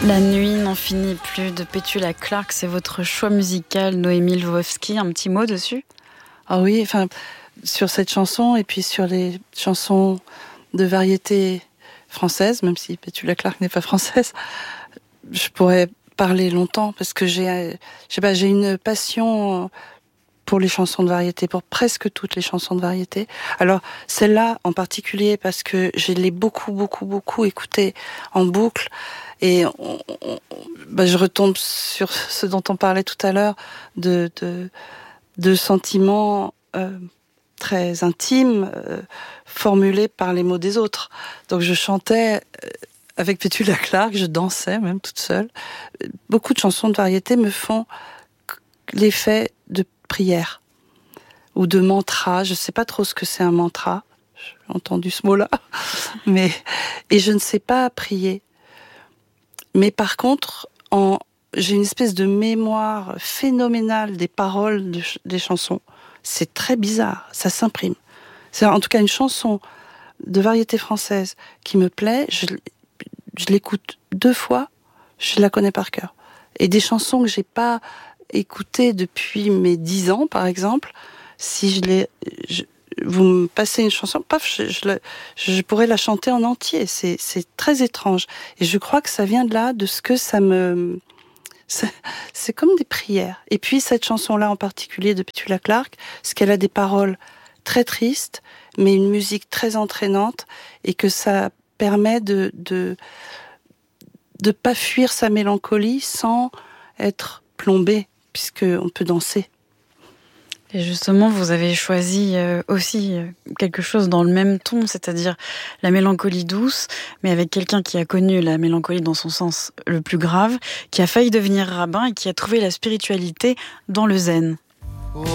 La nuit n'en finit plus de Petula Clark, c'est votre choix musical, Noémie Lvovsky. Un petit mot dessus ? Ah oui, enfin, sur cette chanson et puis sur les chansons de variété française, même si Petula Clark n'est pas française, je pourrais parler longtemps parce que j'ai une passion pour les chansons de variété, pour presque toutes les chansons de variété. Alors, celle-là en particulier parce que je l'ai beaucoup écoutée en boucle. Et je retombe sur ce dont on parlait tout à l'heure, de sentiments très intimes, formulés par les mots des autres. Donc je chantais avec Petula Clark, je dansais même toute seule. Beaucoup de chansons de variété me font l'effet de prière ou de mantra. Je ne sais pas trop ce que c'est un mantra. J'ai entendu ce mot-là. Et je ne sais pas prier. Mais par contre, j'ai une espèce de mémoire phénoménale des paroles des chansons. C'est très bizarre, ça s'imprime. C'est en tout cas une chanson de variété française qui me plaît. Je l'écoute 2 fois, je la connais par cœur. Et des chansons que j'ai pas écoutées depuis mes 10 ans, par exemple, si vous me passez une chanson, paf, je pourrais la chanter en entier. C'est très étrange. Et je crois que ça vient de là, de ce que ça me... C'est comme des prières. Et puis cette chanson-là en particulier de Petula Clark, parce qu'elle a des paroles très tristes, mais une musique très entraînante, et que ça permet de pas fuir sa mélancolie sans être plombé, puisqu'on peut danser. Et justement, vous avez choisi aussi quelque chose dans le même ton, c'est-à-dire la mélancolie douce, mais avec quelqu'un qui a connu la mélancolie dans son sens le plus grave, qui a failli devenir rabbin et qui a trouvé la spiritualité dans le zen.